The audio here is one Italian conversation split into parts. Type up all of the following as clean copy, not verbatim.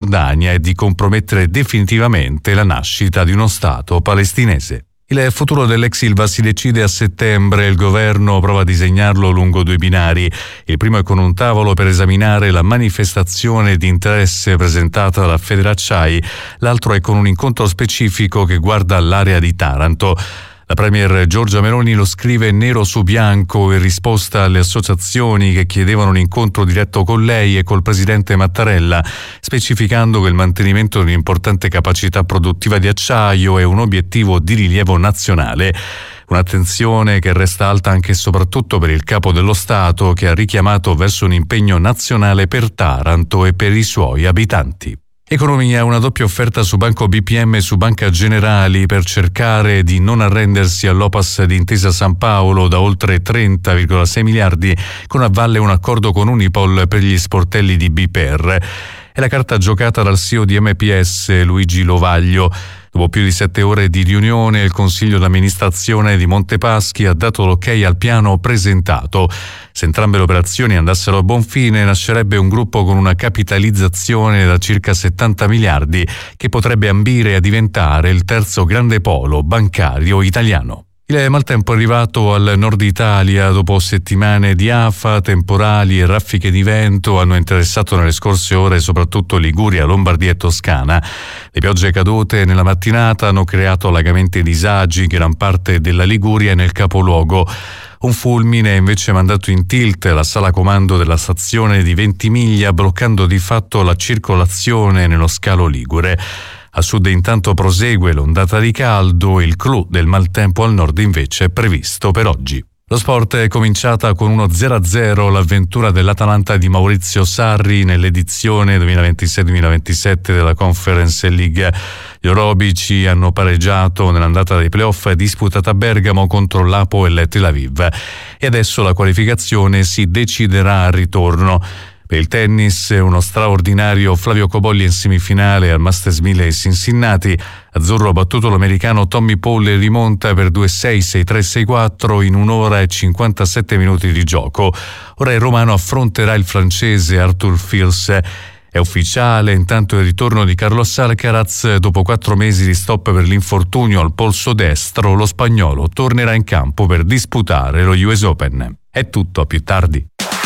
Cisgiordania e di compromettere definitivamente la nascita di uno Stato palestinese. Il futuro dell'ex Ilva si decide a settembre. Il governo prova a disegnarlo lungo due binari. Il primo è con un tavolo per esaminare la manifestazione di interesse presentata dalla Federacciai, l'altro è con un incontro specifico che guarda l'area di Taranto. La premier Giorgia Meloni lo scrive nero su bianco in risposta alle associazioni che chiedevano un incontro diretto con lei e col presidente Mattarella, specificando che il mantenimento di un'importante capacità produttiva di acciaio è un obiettivo di rilievo nazionale. Un'attenzione che resta alta anche e soprattutto per il capo dello Stato, che ha richiamato verso un impegno nazionale per Taranto e per i suoi abitanti. Economia, una doppia offerta su Banco BPM e su Banca Generali per cercare di non arrendersi all'Opas di Intesa San Paolo da oltre 30,6 miliardi, con a valle un accordo con Unipol per gli sportelli di BPR. È la carta giocata dal CEO di MPS, Luigi Lovaglio. Dopo più di 7 ore di riunione, il Consiglio d'amministrazione di Montepaschi ha dato l'ok al piano presentato. Se entrambe le operazioni andassero a buon fine, nascerebbe un gruppo con una capitalizzazione da circa 70 miliardi che potrebbe ambire a diventare il terzo grande polo bancario italiano. Il maltempo è arrivato al nord Italia dopo settimane di afa, temporali e raffiche di vento hanno interessato nelle scorse ore soprattutto Liguria, Lombardia e Toscana. Le piogge cadute nella mattinata hanno creato allagamenti e disagi in gran parte della Liguria e nel capoluogo. Un fulmine ha invece mandato in tilt la sala comando della stazione di Ventimiglia, bloccando di fatto la circolazione nello scalo ligure. A sud intanto prosegue l'ondata di caldo e il clou del maltempo al nord invece è previsto per oggi. Lo sport è cominciata con uno 0-0 l'avventura dell'Atalanta di Maurizio Sarri nell'edizione 2026-2027 della Conference League. Gli orobici hanno pareggiato nell'andata dei playoff disputata a Bergamo contro l'Hapoel Tel Aviv e adesso la qualificazione si deciderà al ritorno. Per il tennis, uno straordinario Flavio Cobolli in semifinale al Masters 1000 di Cincinnati. Azzurro ha battuto l'americano Tommy Paul e rimonta per 2-6, 6-3, 6-4 in 1 ora e 57 minuti di gioco. Ora il romano affronterà il francese Arthur Fils. È ufficiale intanto il ritorno di Carlos Alcaraz. Dopo 4 mesi di stop per l'infortunio al polso destro, lo spagnolo tornerà in campo per disputare lo US Open. È tutto, a più tardi.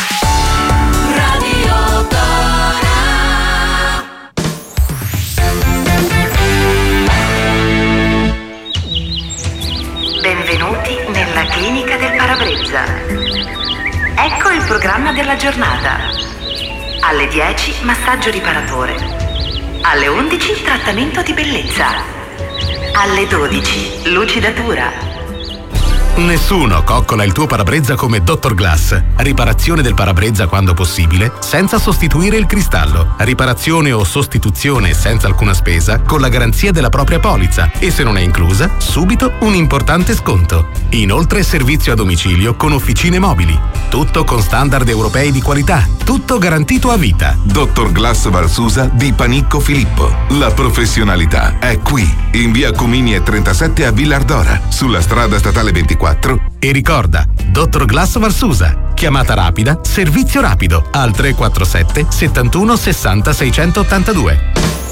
Benvenuti nella clinica del parabrezza. Ecco il programma della giornata. Alle 10 massaggio riparatore. Alle 11 trattamento di bellezza. Alle 12 lucidatura. Nessuno coccola il tuo parabrezza come Dr. Glass. Riparazione del parabrezza quando possibile, senza sostituire il cristallo. Riparazione o sostituzione senza alcuna spesa, con la garanzia della propria polizza. E se non è inclusa, subito un importante sconto. Inoltre servizio a domicilio con officine mobili. Tutto con standard europei di qualità. Tutto garantito a vita. Dr. Glass Valsusa di Panicco Filippo. La professionalità è qui. In via Comini e 37 a Villardora. Sulla strada statale 24. E ricorda, Dr. Glass Valsusa. Chiamata rapida, servizio rapido al 347 71 60 682.